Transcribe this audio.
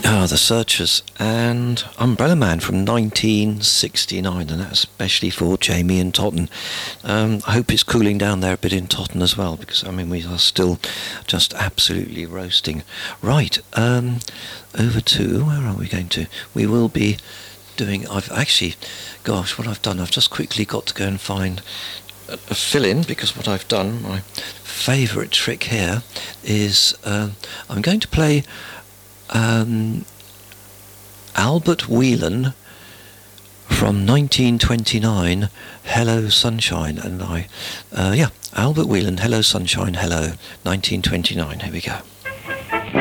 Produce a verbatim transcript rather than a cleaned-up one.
Ah, The Searchers and Umbrella Man from nineteen sixty-nine, and that's especially for Jamie and Totten. Um, I hope it's cooling down there a bit in Totten as well, because I mean we are still just absolutely roasting. Right, um, over to, where are we going to? We will be doing, I've actually, gosh, what I've done, I've just quickly got to go and find a, a fill-in, because what I've done, my favourite trick here is uh, I'm going to play Um, Albert Whelan from nineteen twenty-nine, Hello Sunshine, and I, uh, yeah, Albert Whelan, Hello Sunshine, Hello, nineteen twenty-nine, here we go.